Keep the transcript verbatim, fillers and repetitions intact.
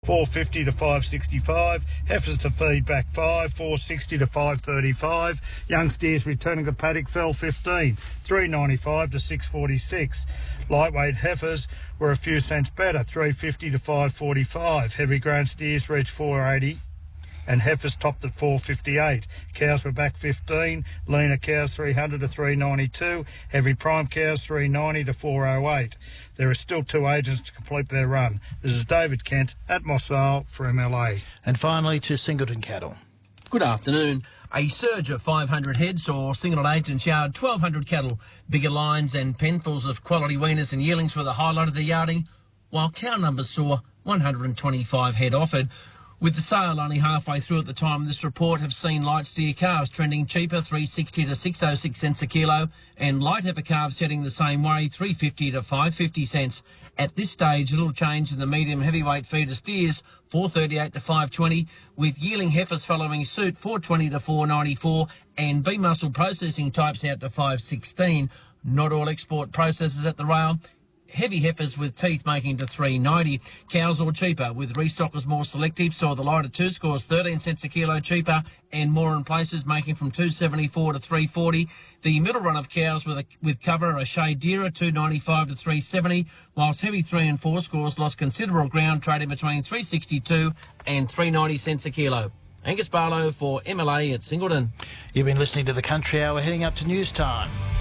four fifty to five sixty-five. Heifers to feed back five, four sixty to five thirty-five. Young steers returning the paddock fell fifteen, three ninety-five to six forty-six. Lightweight heifers were a few cents better, three fifty to five forty-five. Heavy grown steers reached four eighty. And heifers topped at four fifty-eight. Cows were back fifteen. Leaner cows three hundred to three ninety-two. Heavy prime cows three ninety to four oh eight. There are still two agents to complete their run. This is David Kent at Moss Vale for M L A. And finally to Singleton Cattle. Good afternoon. A surge of five hundred heads saw Singleton Agents yard twelve hundred cattle. Bigger lines and penfuls of quality weaners and yearlings were the highlight of the yarding, while cow numbers saw one hundred twenty-five head offered. With the sale only halfway through at the time of this report, have seen light steer calves trending cheaper, three sixty to six oh six cents a kilo, and light heifer calves heading the same way, three fifty to five fifty cents. At this stage, little change in the medium heavyweight feeder steers, four thirty-eight to five twenty, with yearling heifers following suit, four twenty to four ninety-four, and B muscle processing types out to five sixteen. Not all export processors at the rail. Heavy heifers with teeth making to three ninety. Cows all cheaper, with restockers more selective, saw the lighter two scores thirteen cents a kilo cheaper, and more in places making from two seventy-four to three forty. The middle run of cows with a, with cover a shade dearer, two ninety-five to three seventy, whilst heavy three and four scores lost considerable ground, trading between three sixty-two and three ninety cents a kilo. Angus Barlow for M L A at Singleton. You've been listening to The Country Hour, heading up to news time.